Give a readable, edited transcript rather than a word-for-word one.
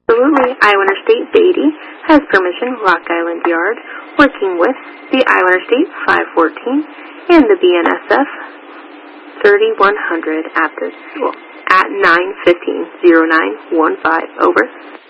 Absolutely. Iowa Interstate Beatty has permission, Rock Island Yard, working with the Iowa Interstate 514 and the BNSF 3100 at 9:15:09:15. Over.